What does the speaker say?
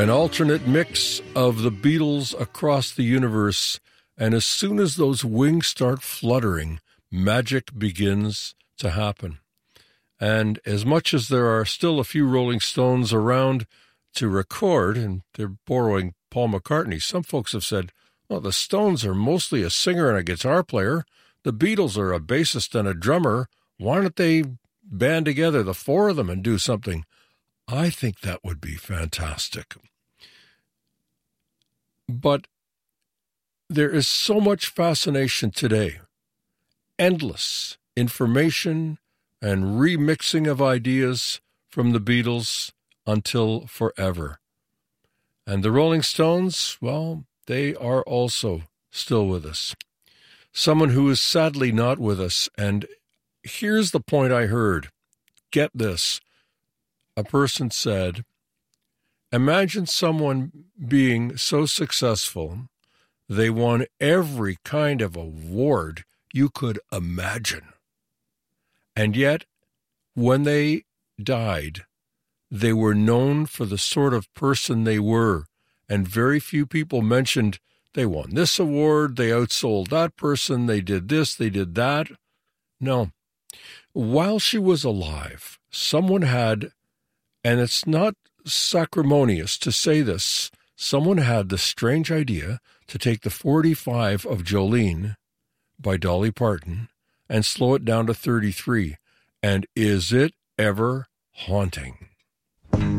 An alternate mix of the Beatles across the universe, and as soon as those wings start fluttering, magic begins to happen. And as much as there are still a few Rolling Stones around to record, and they're borrowing Paul McCartney, some folks have said, well, the Stones are mostly a singer and a guitar player. The Beatles are a bassist and a drummer. Why don't they band together, the four of them, and do something? I think that would be fantastic. But there is so much fascination today, endless information and remixing of ideas from the Beatles until forever. And the Rolling Stones, well, they are also still with us. Someone who is sadly not with us, and here's the point I heard. Get this. A person said, imagine someone being so successful, they won every kind of award you could imagine. And yet, when they died, they were known for the sort of person they were, and very few people mentioned they won this award, they outsold that person, they did this, they did that. No. While she was alive, someone had, and it's not sacrimonious to say this, someone had the strange idea to take the 45 of Jolene by Dolly Parton and slow it down to 33. And is it ever haunting?